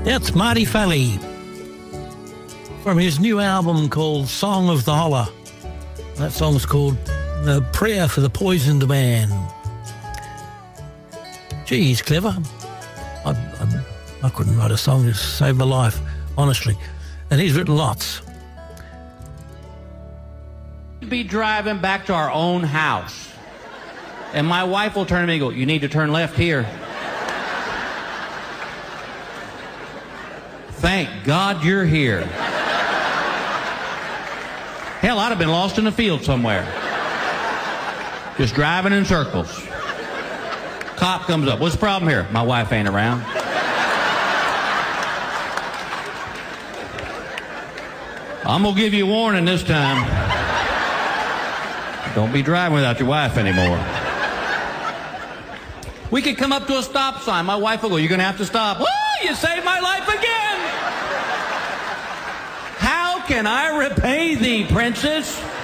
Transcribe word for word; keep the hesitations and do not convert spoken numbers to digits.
That's Marty Fally from his new album called Song of the Holler. That song's called The Prayer for the Poisoned Man. Gee, he's clever. I, I, I couldn't write a song to save my life, honestly. And he's written lots. Be driving back to our own house, and my wife will turn to me and go, "You need to turn left here." Thank God you're here. Hell, I'd have been lost in the field somewhere. Just driving in circles. Cop comes up. "What's the problem here?" "My wife ain't around." "I'm going to give you a warning this time. Don't be driving without your wife anymore." We could come up to a stop sign. My wife will go, "You're going to have to stop." "Oh, you saved my life again." "How can I repay thee, princess?"